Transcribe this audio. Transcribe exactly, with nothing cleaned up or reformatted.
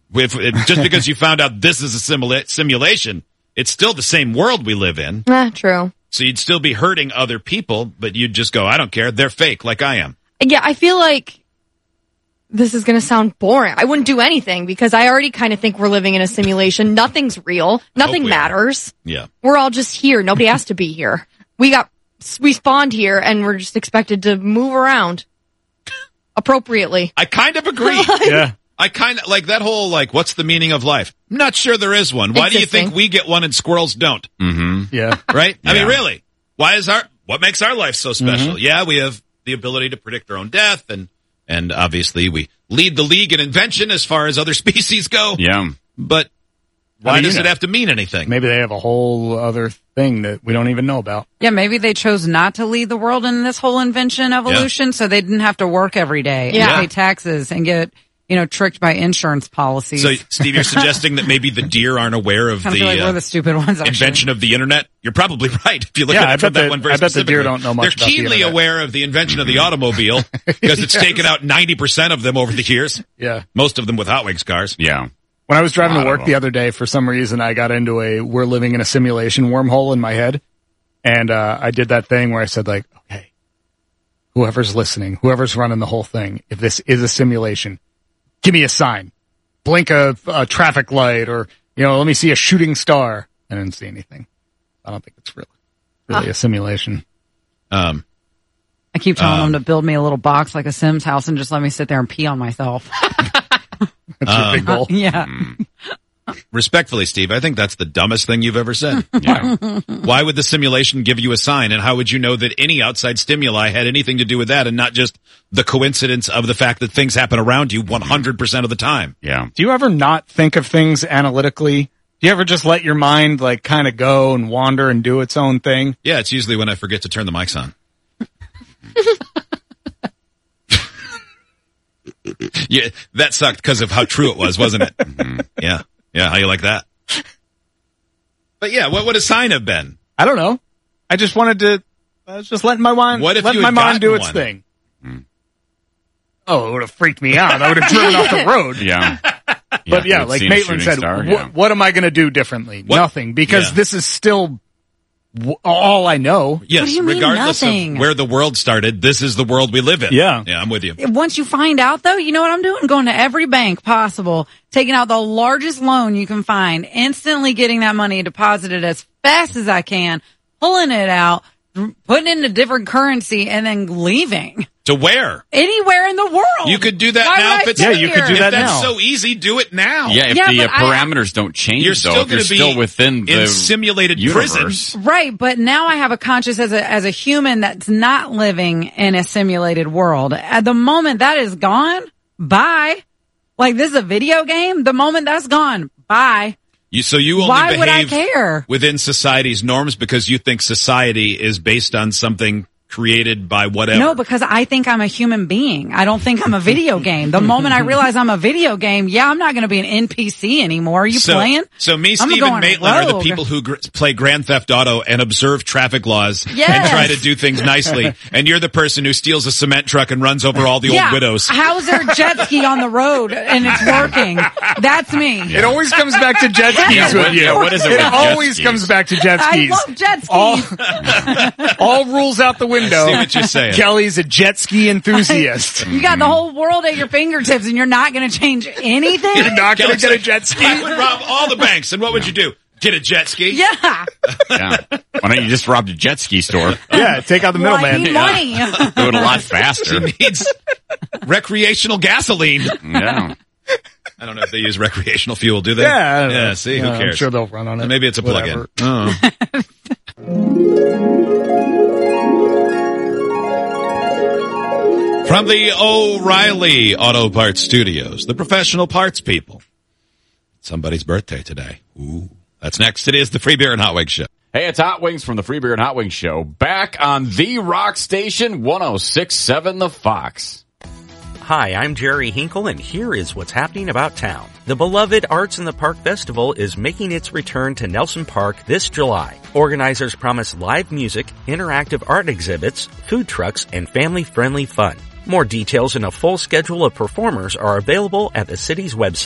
If, just because you found out this is a simula- simulation, it's still the same world we live in. Eh, true. So you'd still be hurting other people, but you'd just go, I don't care. They're fake like I am. Yeah, I feel like this is going to sound boring. I wouldn't do anything because I already kind of think we're living in a simulation. Nothing's real. Nothing we matters. Are. Yeah. We're all just here. Nobody has to be here. We got, we spawned here and we're just expected to move around appropriately. I kind of agree. Yeah. I kind of like that whole, like, what's the meaning of life? I'm not sure there is one. Why Existing. do you think we get one and squirrels don't? Mm-hmm. Yeah. Right? I Yeah. mean, really? Why is our, what makes our life so special? Mm-hmm. Yeah, we have the ability to predict our own death, and, and obviously we lead the league in invention as far as other species go. Yeah. But why How do you does it know? have to mean anything? Maybe they have a whole other thing that we don't even know about. Yeah, maybe they chose not to lead the world in this whole invention evolution, so they didn't have to work every day Yeah. and pay taxes and get, you know, tricked by insurance policies. So, Steve, you're suggesting that maybe the deer aren't aware of kind of the, feel like uh, we're the stupid ones. Actually. invention of the internet? You're probably right if you look Yeah, at I it from bet that the- one very I bet the deer specifically. don't know much They're about the keenly internet. aware of the invention of the automobile because it's Yes. taken out ninety percent of them over the years. Yeah. Most of them with Hot Wings cars. Yeah. When I was driving A to lot of work the them. other day, for some reason, I got into a we're living in a simulation wormhole in my head. And uh, I did that thing where I said, like, okay, whoever's listening, whoever's running the whole thing, if this is a simulation, give me a sign. Blink a, a traffic light or, you know, let me see a shooting star. I didn't see anything. I don't think it's really, really a simulation. Um, I keep telling Um, them to build me a little box like a Sims house and just let me sit there and pee on myself. That's your big goal. yeah. respectfully, Steve, I think that's the dumbest thing you've ever said. Yeah. Why would the simulation give you a sign, and how would you know that any outside stimuli had anything to do with that and not just the coincidence of the fact that things happen around you one hundred percent of the time? Yeah. Do you ever not think of things analytically? Do you ever just let your mind like kind of go and wander and do its own thing? Yeah, it's usually when I forget to turn the mics on. Yeah, that sucked because of how true it was, wasn't it? Mm-hmm. Yeah. Yeah, how you like that? But yeah, what would a sign have been? I don't know. I just wanted to, I was just letting my mind, What if letting you my had mind do gotten its one? thing. Oh, it would have freaked me out. I would have driven off the road. Yeah. But yeah, you'd like seen a Maitland shooting said, star, what, yeah. what am I going to do differently? What? Nothing, because Yeah. this is still w- all I know. Yes, What do you mean regardless nothing? of where the world started, this is the world we live in. Yeah. Yeah, I'm with you. Once you find out, though, you know what I'm doing? Going to every bank possible, taking out the largest loan you can find, instantly getting that money deposited as fast as I can, pulling it out, putting it into different currency, and then leaving. To where? Anywhere in the world. You could do that Why now would if I it's sit Yeah, you could here? do if that that's now. so easy, do it now. Yeah, if Yeah, the uh, but I- parameters don't change, You're though, still if you're going to be still within the in simulated universe. prison. Right, but now I have a conscience as a as a human that's not living in a simulated world. At the moment that is gone, bye. Like this is a video game. The moment that's gone, bye. You, so you only Why would I behave care? within society's norms because you think society is based on something created by whatever. No, because I think I'm a human being. I don't think I'm a video game. The moment I realize I'm a video game, yeah, I'm not going to be an N P C anymore. Are you so, playing? So me, I'm Steve, going and Maitland are the rogue. people who gr- play Grand Theft Auto and observe traffic laws Yes. and try to do things nicely. And you're the person who steals a cement truck and runs over all the yeah. old widows. How's there jet ski on the road and it's working? That's me. It always comes back to jet skis Yeah, with what- you. yeah, what is it It with jet always skis? comes back to jet I skis. love jet skis. All, all rules out the window. I see what you're saying. Kelly's a jet ski enthusiast. You got the whole world at your fingertips and you're not going to change anything? You're not going to Kelly's get a like, jet ski. I would rob all the banks, and what would you do? Get a jet ski? Yeah. Yeah. Why don't you just rob the jet ski store? Yeah, take out the Well, I middleman. need money. Do it a lot faster. She needs recreational gasoline. Yeah. I don't know if they use recreational fuel, do they? Yeah, I don't Yeah, know. see, Yeah, who I'm cares? sure they'll run on it. Maybe it's a Whatever. plug-in. Oh. From the O'Reilly Auto Parts Studios, the professional parts people. Somebody's birthday today. Ooh. That's next. It is the Free Beer and Hot Wings Show. Hey, it's Hot Wings from the Free Beer and Hot Wings Show. Back on the Rock Station, one oh six point seven The Fox. Hi, I'm Jerry Hinkle, and here is what's happening about town. The beloved Arts in the Park Festival is making its return to Nelson Park this July. Organizers promise live music, interactive art exhibits, food trucks, and family-friendly fun. More details and a full schedule of performers are available at the city's website.